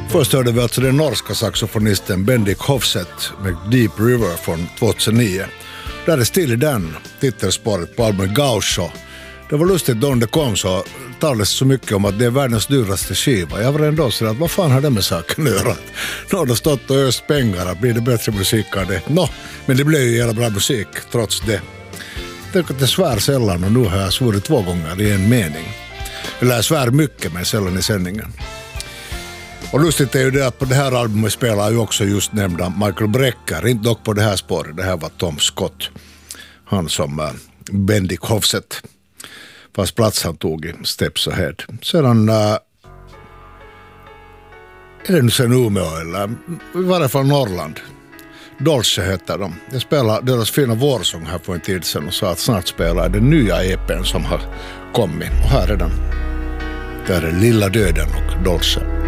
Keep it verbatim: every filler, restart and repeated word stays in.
Först hörde vi alltså den norska saxofonisten Bendik Hofset med Deep River från tjugohundranio. Där är Still den titelspåret på albumet Gaucho. Det var lustigt då det kom så talades så mycket om att det är världens dyraste skiva. Jag var ändå så att vad fan har det med saken att göra? Nu har det stått och öst pengar, blir det bättre musik av det? Nå, men det blev ju jävla bra musik trots det. Tänk att det svär sällan och nu har jag svurit två gånger i en mening. Eller jag svär mycket men sällan i sändningen. Och lustigt är ju det att på det här albumet spelar ju också just nämnda Michael Brecker, inte dock på det här spåret, det här var Tom Scott. Han som uh, Bendik Hofset, fast plats han tog i Steps Ahead. Sedan uh, är det nu sen Umeå eller i varje fall Norrland. Dolce heter de. Jag spelade deras fina vårsång här för en tid sedan och sa att snart spelar den nya E P:n som har kommit. Och här är den. Där är Lilla Döden och Dolce.